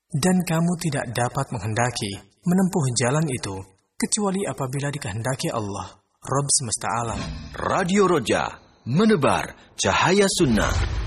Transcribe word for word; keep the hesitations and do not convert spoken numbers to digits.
Dan kamu tidak dapat menghendaki menempuh jalan itu kecuali apabila dikehendaki Allah, Rabb semesta alam. Radio Roja, menebar cahaya sunnah.